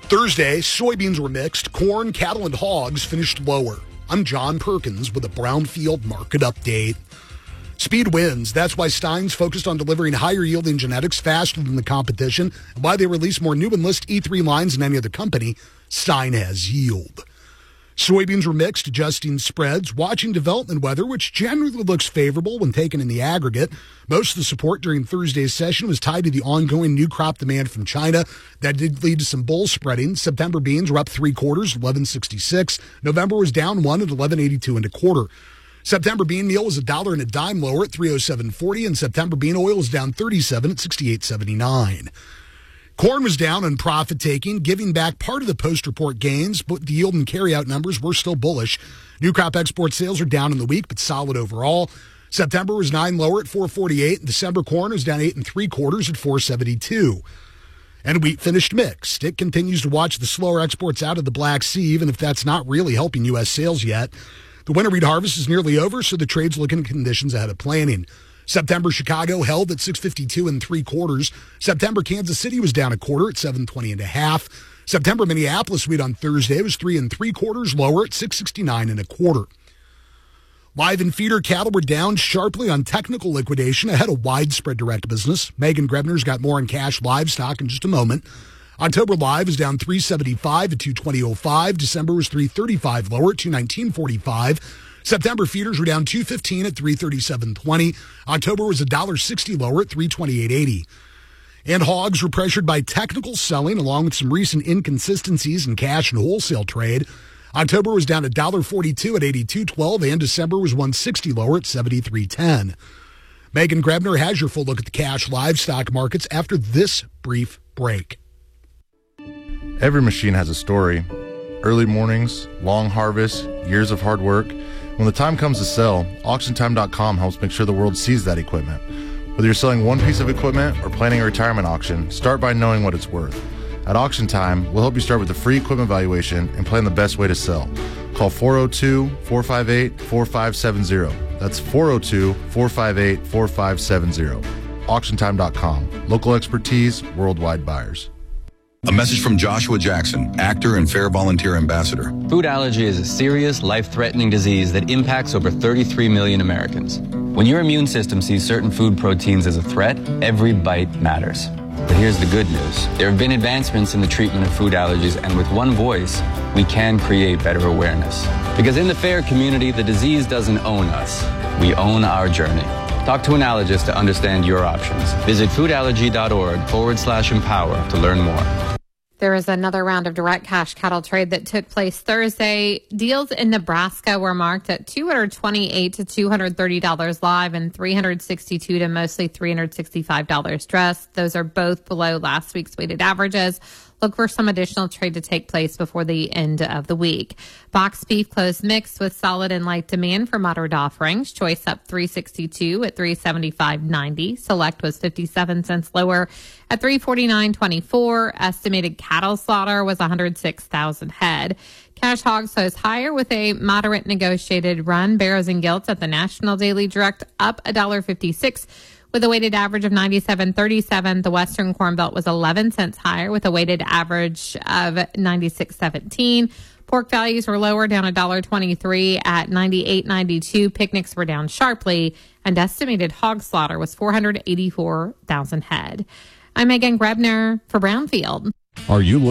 Thursday, soybeans were mixed. Corn, cattle, and hogs finished lower. I'm John Perkins with a Brownfield market update. Speed wins. That's why Stein's focused on delivering higher yielding genetics faster than the competition, and why they release more new Enlist E3 lines than any other company. Stein has yield. Soybeans were mixed, adjusting spreads, watching development weather, which generally looks favorable when taken in the aggregate. Most of the support during Thursday's session was tied to the ongoing new crop demand from China. That did lead to some bull spreading. September beans were up 3/4, 11.66. November was down 1 at 11.82 1/4. September bean meal was $1.10 lower at 307.40, and September bean oil was down 37 at 68.79. Corn was down on profit-taking, giving back part of the post-report gains, but the yield and carryout numbers were still bullish. New crop export sales are down in the week, but solid overall. September was 9 lower at 448, and December corn was down 8 3/4 at 472. And wheat finished mixed. It continues to watch the slower exports out of the Black Sea, even if that's not really helping U.S. sales yet. The winter wheat harvest is nearly over, so the trade's looking at conditions ahead of planning. September Chicago held at 652 3/4. September Kansas City was down 1/4 at 720 1/2. September Minneapolis wheat on Thursday was 3 3/4 lower at 669 1/4. Live and feeder cattle were down sharply on technical liquidation ahead of widespread direct business. Megan Grebner's got more on cash livestock in just a moment. October live is down 375 at 220.05. December was 335 lower at 219.45. September feeders were down 215 at 337.20. October was $1.60 lower at 328.80. And hogs were pressured by technical selling along with some recent inconsistencies in cash and wholesale trade. October was down $1.42 at 82.12, and December was $1.60 lower at 73.10. Megan Grebner has your full look at the cash livestock markets after this brief break. Every machine has a story. Early mornings, long harvests, years of hard work. When the time comes to sell, AuctionTime.com helps make sure the world sees that equipment. Whether you're selling one piece of equipment or planning a retirement auction, start by knowing what it's worth. At Auction Time, we'll help you start with a free equipment valuation and plan the best way to sell. Call 402-458-4570. That's 402-458-4570. AuctionTime.com. Local expertise, worldwide buyers. A message from Joshua Jackson, actor and Fair Volunteer Ambassador. Food allergy is a serious, life-threatening disease that impacts over 33 million Americans. When your immune system sees certain food proteins as a threat, every bite matters. But here's the good news. There have been advancements in the treatment of food allergies, and with one voice, we can create better awareness. Because in the FAIR community, the disease doesn't own us. We own our journey. Talk to an allergist to understand your options. Visit foodallergy.org/empower to learn more. There is another round of direct cash cattle trade that took place Thursday. Deals in Nebraska were marked at $228 to $230 live and $362 to mostly $365 dressed. Those are both below last week's weighted averages. Look for some additional trade to take place before the end of the week. Box beef closed mixed with solid and light demand for moderate offerings. Choice up $362 at $375.90. Select was 57 cents lower at $349.24. Estimated cattle slaughter was 106,000 head. Cash hogs closed higher with a moderate negotiated run. Barrows and Gilts at the National Daily Direct up $1.56. With a weighted average of 97.37, the Western Corn Belt was 11 cents higher with a weighted average of 96.17. Pork values were lower, down $1.23 at 98.92. Picnics were down sharply, and estimated hog slaughter was 484,000 head. I'm Megan Grebner for Brownfield. Are you